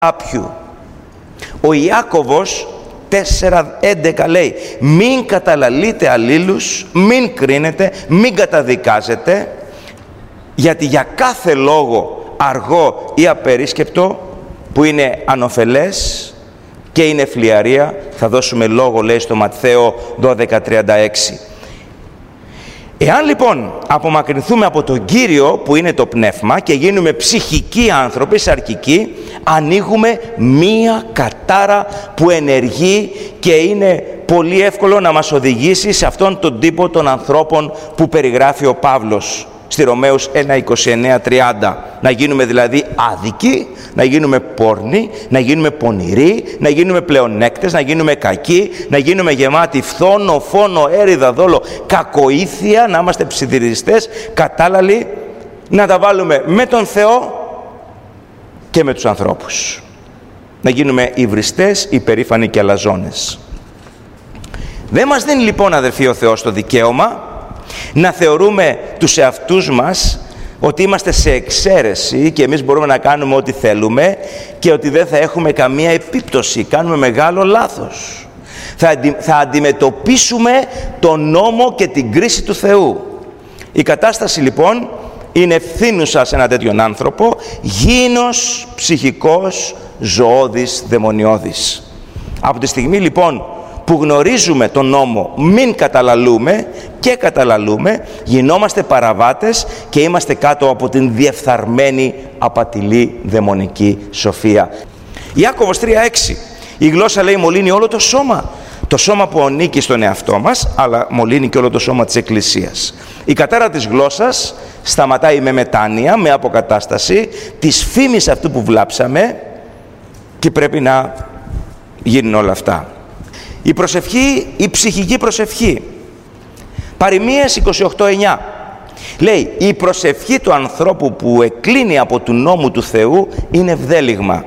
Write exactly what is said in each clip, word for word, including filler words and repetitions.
κάποιου. Ο Ιάκωβος τέσσερα έντεκα λέει: μην καταλαλείτε αλλήλους, μην κρίνετε, μην καταδικάζετε, γιατί για κάθε λόγο αργό ή απερίσκεπτο που είναι ανοφελές και είναι φλιαρία, θα δώσουμε λόγο, λέει στο Ματθαίο δώδεκα τριάντα έξι. Εάν λοιπόν απομακρυνθούμε από τον Κύριο που είναι το πνεύμα και γίνουμε ψυχικοί άνθρωποι, σαρκικοί, ανοίγουμε μία κατάρα που ενεργεί και είναι πολύ εύκολο να μας οδηγήσει σε αυτόν τον τύπο των ανθρώπων που περιγράφει ο Παύλος στη Ρωμαίους ένα είκοσι εννέα τριάντα. Να γίνουμε δηλαδή άδικοι, να γίνουμε πόρνοι, να γίνουμε πονηροί, να γίνουμε πλεονέκτες, να γίνουμε κακοί, να γίνουμε γεμάτοι φθόνο, φόνο, έριδα, δόλο, κακοήθεια, να είμαστε ψιθυριστές, κατάλαλοι, να τα βάλουμε με τον Θεό και με τους ανθρώπους. Να γίνουμε υβριστές, υπερήφανοι και αλαζόνες. Δεν μας δίνει λοιπόν, αδερφοί, ο Θεός το δικαίωμα να θεωρούμε τους εαυτούς μας ότι είμαστε σε εξαίρεση και εμείς μπορούμε να κάνουμε ό,τι θέλουμε και ότι δεν θα έχουμε καμία επίπτωση. Κάνουμε μεγάλο λάθος. Θα, αντι, θα αντιμετωπίσουμε τον νόμο και την κρίση του Θεού. Η κατάσταση λοιπόν είναι ευθύνουσα σε έναν τέτοιον άνθρωπο, γήινος, ψυχικός, ζωώδης, δαιμονιώδης. Από τη στιγμή λοιπόν που γνωρίζουμε τον νόμο, μην καταλαλούμε και καταλαλούμε, γινόμαστε παραβάτες και είμαστε κάτω από την διεφθαρμένη, απατηλή, δαιμονική σοφία. Ιάκωβος τρία έξι. Η γλώσσα, λέει, μολύνει όλο το σώμα. Το σώμα που ανήκει στον εαυτό μας, αλλά μολύνει και όλο το σώμα της Εκκλησίας. Η κατάρα της γλώσσας σταματάει με μετάνοια, με αποκατάσταση της φήμης αυτού που βλάψαμε και πρέπει να γίνουν όλα αυτά. Η προσευχή, η ψυχική προσευχή. Παροιμίες είκοσι οκτώ εννιά. Λέει: η προσευχή του ανθρώπου που εκκλίνει από του νόμου του Θεού είναι ευδέλιγμα.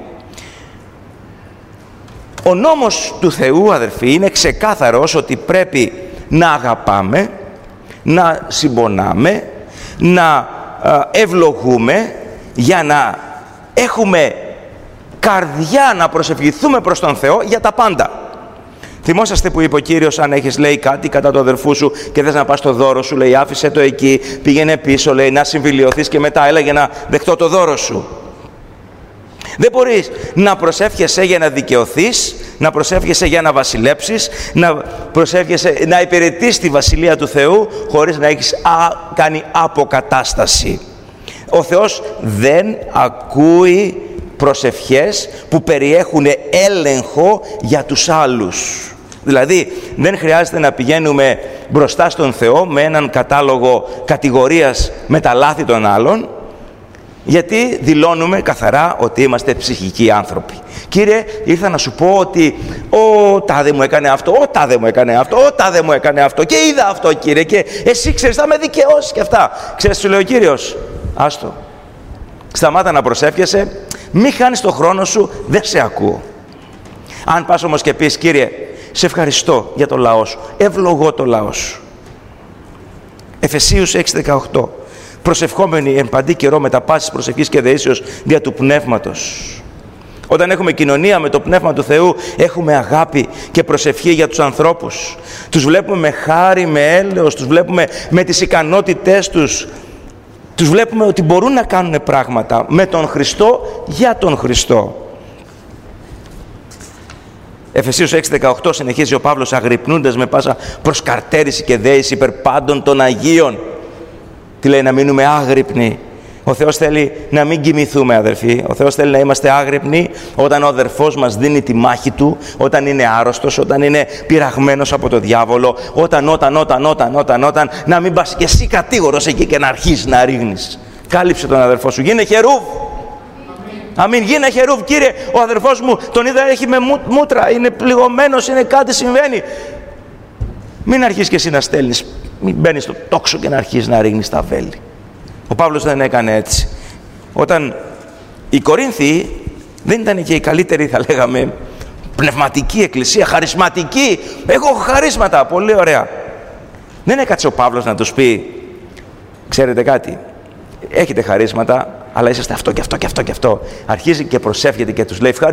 Ο νόμος του Θεού, αδερφοί, είναι ξεκάθαρος ότι πρέπει να αγαπάμε, να συμπονάμε, να ευλογούμε για να έχουμε καρδιά να προσευχηθούμε προς τον Θεό για τα πάντα. Θυμόσαστε που είπε ο Κύριος, αν έχεις, λέει, κάτι κατά του αδερφού σου και θες να πας στο δώρο σου, λέει, άφησε το εκεί, πήγαινε πίσω, λέει, να συμφιλιωθείς και μετά έλα για να δεχτώ το δώρο σου. Δεν μπορείς να προσεύχεσαι για να δικαιωθείς, να προσεύχεσαι για να βασιλέψεις, να προσεύχεσαι να υπηρετείς τη Βασιλεία του Θεού χωρίς να έχεις α, κάνει αποκατάσταση. Ο Θεός δεν ακούει προσευχές που περιέχουν έλεγχο για τους άλλους. Δηλαδή δεν χρειάζεται να πηγαίνουμε μπροστά στον Θεό με έναν κατάλογο κατηγορίας με τα λάθη των άλλων, γιατί δηλώνουμε καθαρά ότι είμαστε ψυχικοί άνθρωποι. Κύριε, ήρθα να σου πω ότι ο τάδε μου έκανε αυτό, ο τάδε μου έκανε αυτό, ο τάδε μου έκανε αυτό και είδα αυτό, Κύριε, και εσύ ξέρεις θα με δικαιώσεις και αυτά. Ξέρεις, σου λέει ο Κύριος, άστο, σταμάτα να προσεύχεσαι, μη χάνεις το χρόνο σου, δεν σε ακούω. Αν πας όμως και πεις, Κύριε, σε ευχαριστώ για το λαό σου, ευλογώ το λαό σου. Εφεσίους έξι δεκαοκτώ. Προσευχόμενοι εν παντή καιρό με τα πάσης προσευχής και δεήσεως δια του πνεύματος. Όταν έχουμε κοινωνία με το Πνεύμα του Θεού, έχουμε αγάπη και προσευχή για τους ανθρώπους. Τους βλέπουμε με χάρη, με έλεος, τους βλέπουμε με τις ικανότητές τους. Τους βλέπουμε ότι μπορούν να κάνουν πράγματα με τον Χριστό, για τον Χριστό. Εφεσίους έξι δεκαοκτώ συνεχίζει ο Παύλος, αγρυπνούντας με πάσα προσκαρτέρηση και δέηση υπερ πάντων των Αγίων. Τι λέει, να μείνουμε άγρυπνοι. Ο Θεός θέλει να μην κοιμηθούμε, αδερφοί. Ο Θεός θέλει να είμαστε άγρυπνοι όταν ο αδερφός μας δίνει τη μάχη του, όταν είναι άρρωστος, όταν είναι πειραγμένος από το διάβολο, όταν, όταν, όταν, όταν, όταν, όταν, να μην πας και εσύ κατήγορος εκεί και να αρχίσεις να ρίγνεις. Κάλυψε τον αδερφό σου. Γίνε χερούβ. Αμήν. Γίνε χερούβ. Κύριε, ο αδερφός μου τον είδα, έχει με μούτρα, είναι πληγωμένος, είναι κάτι συμβαίνει. Μην αρχίσεις και εσύ να στέλνεις. Μην μπαίνεις στο τόξο και να αρχίσεις να ρίγνεις τα βέλη. Ο Παύλος δεν έκανε έτσι. Όταν οι Κορίνθιοι δεν ήταν και η καλύτερη, θα λέγαμε, πνευματική εκκλησία, χαρισματική. Έχω χαρίσματα, πολύ ωραία. Δεν έκατσε ο Παύλος να τους πει, ξέρετε κάτι, έχετε χαρίσματα, αλλά είσαστε αυτό και αυτό και αυτό και αυτό. Αρχίζει και προσεύχεται και τους λέει